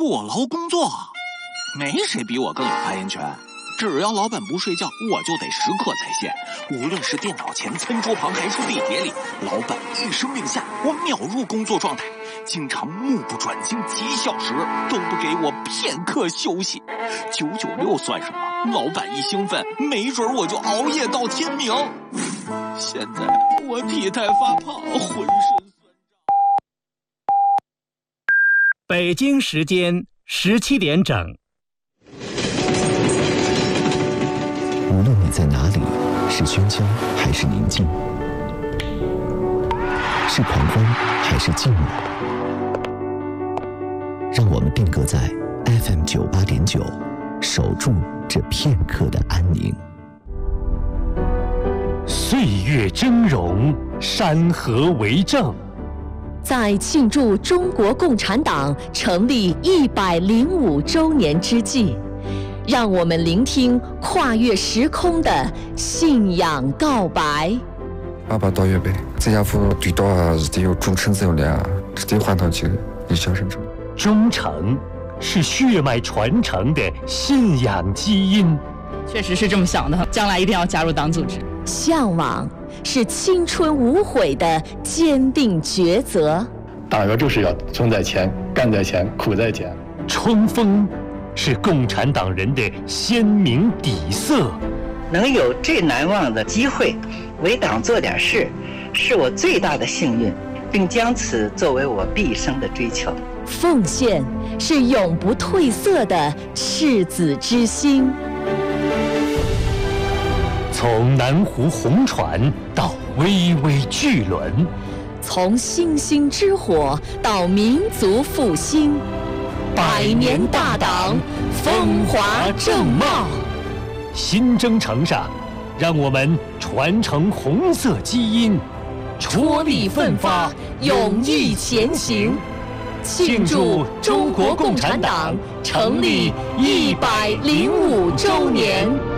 过劳工作，没谁比我更有发言权。只要老板不睡觉，我就得时刻在线。无论是电脑前、餐桌旁，还是地铁里，老板一声令下，我秒入工作状态。经常目不转睛几小时，都不给我片刻休息。996算什么？老板一兴奋，没准我就熬夜到天明。现在我体态发胖，浑身酸胀。 北京时间17点整。 无论你在哪里，是喧嚣还是宁静，是狂欢还是静默，让我们定格在 FM 98.9，守住这片刻的安宁。 岁月峥嵘，山河为证。 在庆祝中国共产党成立105周年之际，让我们聆听跨越时空的信仰告白。 爸爸到月呗，这家伙对到啊是得有忠诚这种的啊，是得换上去有小生成。 忠诚是血脉传承的信仰基因。 确实是这么想的，将来一定要加入党组织。 向往是青春无悔的坚定抉择。 党员就是要冲在前，干在前，苦在前。 冲锋是共产党人的鲜明底色。 能有最难忘的机会为党做点事，是我最大的幸运，并将此作为我毕生的追求。 奉献是永不褪色的赤子之心。 从南湖红船到巍巍巨轮， 从星星之火到民族复兴，100年大党风华正茂。 新征程上，让我们传承红色基因， 踔厉奋发，勇毅前行，庆祝中国共产党成立105周年。